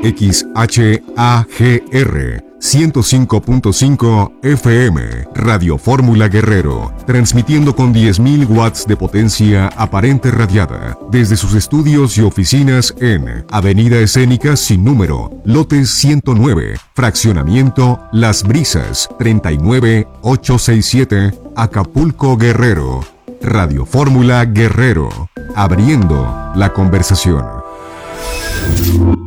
XHAGR 105.5 FM, Radio Fórmula Guerrero, transmitiendo con 10.000 watts de potencia aparente radiada, desde sus estudios y oficinas en Avenida Escénica sin número, lote 109, fraccionamiento Las Brisas, 39867, Acapulco, Guerrero. Radio Fórmula Guerrero, abriendo la conversación.